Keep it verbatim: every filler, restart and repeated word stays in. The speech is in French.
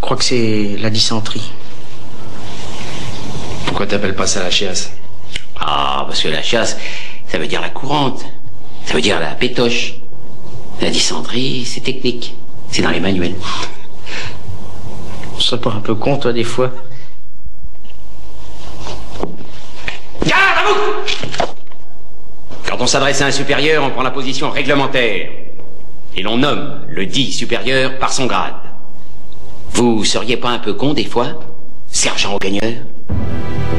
crois que c'est la dysenterie. Pourquoi t'appelles pas ça la chiasse? Ah, parce que la chiasse, ça veut dire la courante. Ça veut dire la pétoche. La dysenterie, c'est technique. C'est dans les manuels. On serait pas un peu con, toi, des fois? Garde à vous! Quand on s'adresse à un supérieur, on prend la position réglementaire. Et l'on nomme le dit supérieur par son grade. Vous seriez pas un peu con, des fois, sergent au gagneur?